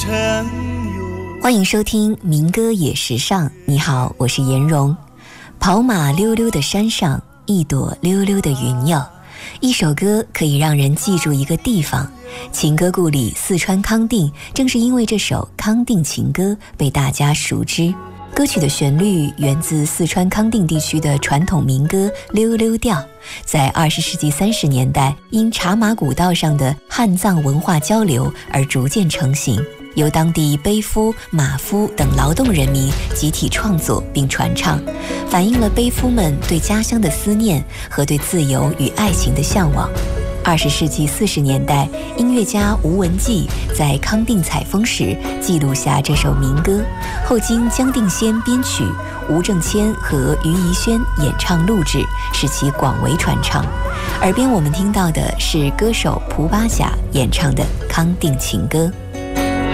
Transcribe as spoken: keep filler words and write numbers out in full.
欢迎收听民歌也时尚。你好，我是颜蓉。跑马溜溜的山上，一朵溜溜的云哟。一首歌可以让人记住一个地方，情歌故里四川康定，正是因为这首康定情歌被大家熟知。歌曲的旋律源自四川康定地区的传统民歌溜溜调，在二十世纪三十年代因茶马古道上的汉藏文化交流而逐渐成型，由当地背夫、马夫等劳动人民集体创作并传唱，反映了背夫们对家乡的思念和对自由与爱情的向往。二十世纪四十年代，音乐家吴文季在康定采风时记录下这首民歌，后经江定先编曲，吴正谦和于怡轩演唱录制，使其广为传唱。耳边我们听到的是歌手蒲巴甲演唱的康定情歌。